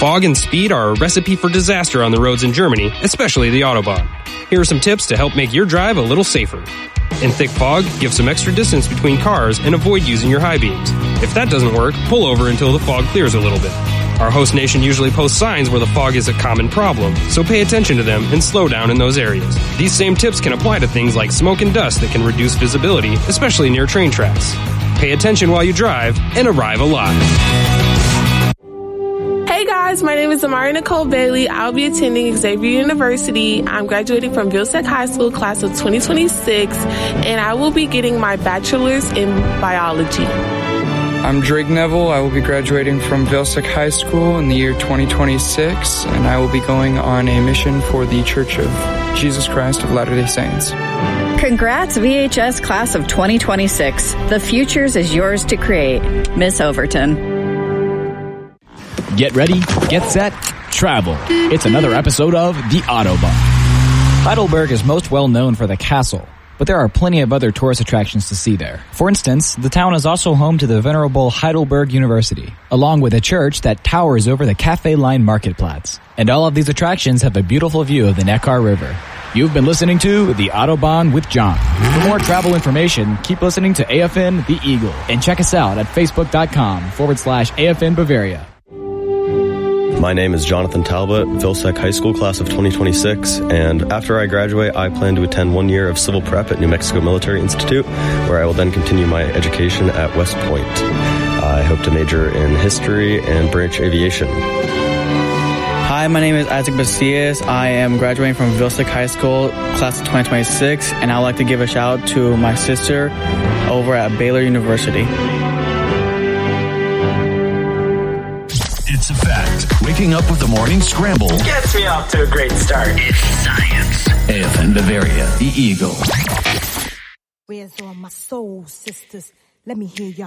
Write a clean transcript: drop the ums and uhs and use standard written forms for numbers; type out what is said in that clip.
Fog and speed are a recipe for disaster on the roads in Germany, especially the Autobahn. Here are some tips to help make your drive a little safer. In thick fog, give some extra distance between cars and avoid using your high beams. If that doesn't work, pull over until the fog clears a little bit. Our host nation usually posts signs where the fog is a common problem, so pay attention to them and slow down in those areas. These same tips can apply to things like smoke and dust that can reduce visibility, especially near train tracks. Pay attention while you drive and arrive alive. Hey guys, my name is Amari Nicole Bailey. I'll be attending Xavier University. I'm graduating from Vilsack High School class of 2026, and I will be getting my bachelor's in biology. I'm Drake Neville. I will be graduating from Vilsack High School in the year 2026, and I will be going on a mission for the Church of Jesus Christ of Latter-day Saints. Congrats, VHS class of 2026. The futures is yours to create. Miss Overton. Get ready, get set, travel. It's another episode of The Autobahn. Heidelberg is most well known for the castle, but there are plenty of other tourist attractions to see there. For instance, the town is also home to the venerable Heidelberg University, along with a church that towers over the Cafe Line Marketplatz. And all of these attractions have a beautiful view of the Neckar River. You've been listening to The Autobahn with John. For more travel information, keep listening to AFN The Eagle, and check us out at facebook.com/AFN Bavaria. My name is Jonathan Talbot, Vilsack High School class of 2026, and after I graduate, I plan to attend 1 year of civil prep at New Mexico Military Institute, where I will then continue my education at West Point. I hope to major in history and branch aviation. Hi, my name is Isaac Bacias. I am graduating from Vilsack High School class of 2026, and I would like to give a shout out to my sister over at Baylor University. It's a fact. Waking up with the morning scramble gets me off to a great start. It's science. AFN Bavaria, The Eagle. Where's all my soul sisters? Let me hear y'all.